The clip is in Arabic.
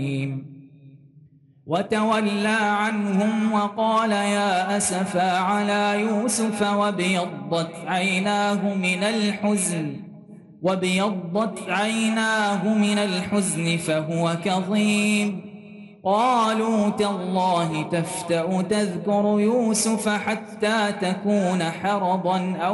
وتولى عنهم وقال يا أسفا على يوسف وابيضت عيناه من الحزن فهو كظيم. قالوا تالله تفتأ تذكر يوسف حتى تكون حرضا أو